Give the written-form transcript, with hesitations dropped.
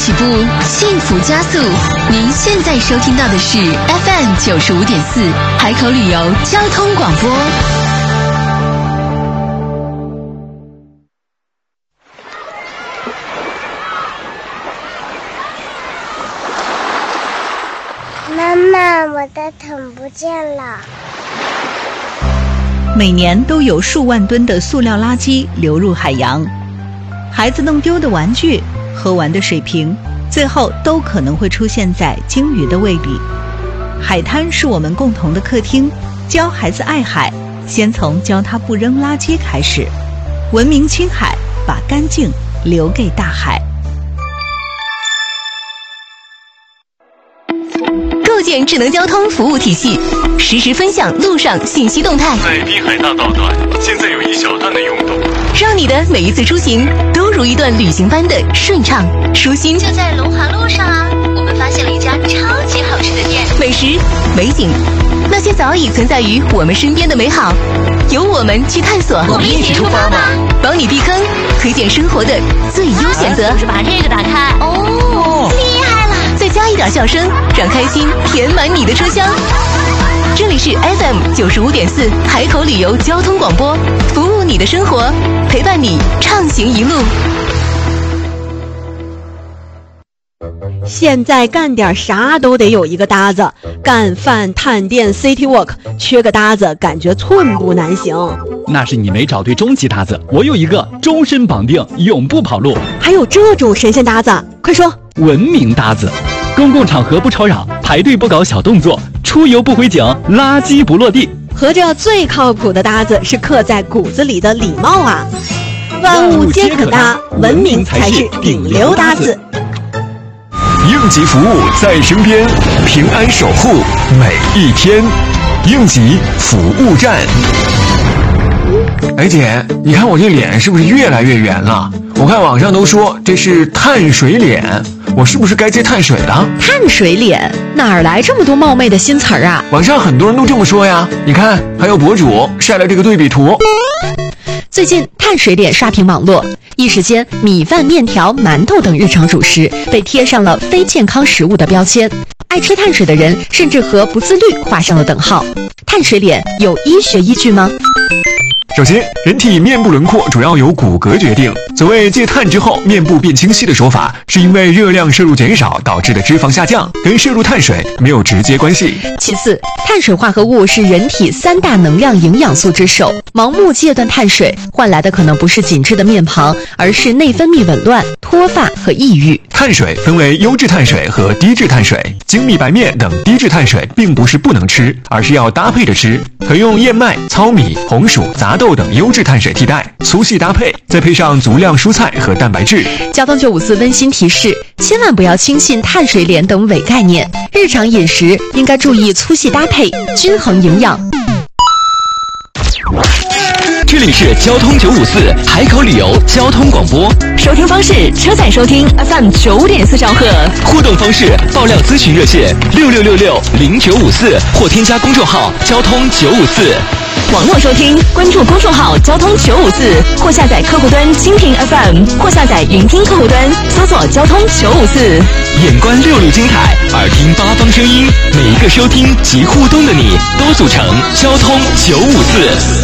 起步，幸福加速。您现在收听到的是 FM 95.4海口旅游交通广播。 妈妈，我的桶不见了。 每年都有数万吨的塑料垃圾流入海洋，孩子弄丢的玩具、喝完的水瓶，最后都可能会出现在鲸鱼的胃里。海滩是我们共同的客厅，教孩子爱海，先从教他不扔垃圾开始。文明青海，把干净留给大海。 构建智能交通服务体系，实时分享路上信息动态。 在滨海大道段，现在有一小段的拥堵， 让你的每一次出行都如一段旅行般的顺畅舒心。就在龙华路上啊，我们发现了一家超级好吃的店，美食、美景，那些早已存在于我们身边的美好，由我们去探索。我们一起出发吧，帮你避坑，推荐生活的最优选择。就是把这个打开哦，厉害了！再加一点笑声，让开心填满你的车厢。这里是 FM 95.4海口旅游交通广播，服务你的生活，陪伴你畅行一路。 现在干点啥都得有一个搭子，干饭、探店、City Walk， 缺个搭子感觉寸步难行。 那是你没找对终极搭子，我有一个终身绑定，永不跑路。 还有这种神仙搭子，快说！ 文明搭子，公共场合不吵扰，排队不搞小动作，出游不回警，垃圾不落地。 合着最靠谱的搭子是刻在骨子里的礼貌啊！万物皆可搭，文明才是顶流搭子。 应急服务在身边，平安守护每一天。应急服务站。哎姐，你看我这脸是不是越来越圆了？我看网上都说这是碳水脸，我是不是该戒碳水了？ 碳水脸哪儿来这么多冒昧的新词儿啊？ 网上很多人都这么说呀。你看，还有博主晒了这个对比图。 最近碳水脸刷屏网络，一时间米饭、面条、馒头等日常主食被贴上了非健康食物的标签，爱吃碳水的人甚至和不自律画上了等号。碳水脸有医学依据吗？ 首先，人体面部轮廓主要由骨骼决定。所谓戒碳之后面部变清晰的说法，是因为热量摄入减少导致的脂肪下降，跟摄入碳水没有直接关系。 其次，碳水化合物是人体3大能量营养素之首，盲目戒断碳水换来的可能不是紧致的面庞，而是内分泌紊乱、脱发和抑郁。 碳水分为优质碳水和低质碳水，精米白面等低质碳水并不是不能吃，而是要搭配着吃，可用燕麦、糙米、红薯、杂豆等优质碳水替代，粗细搭配，再配上足量蔬菜和蛋白质。 交通954温馨提示：千万不要轻信碳水脸等伪概念，日常饮食应该注意粗细搭配，均衡营养。 这里是交通954海口旅游交通广播， 收听方式：车载收听 FM 95.4兆赫， 互动方式：爆料咨询热线66660954或添加公众号交通954。 网络收听，关注公众号交通954，或下载客户端蜻蜓 FM， 或下载云听客户端，搜索交通954。 眼观6路精彩，耳听8方声音，每一个收听及互动的你，都组成交通954。